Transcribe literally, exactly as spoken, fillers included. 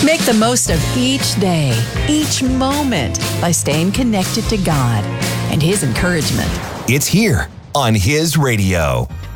Make the most of each day, each moment by staying connected to God and His encouragement. It's here on His radio.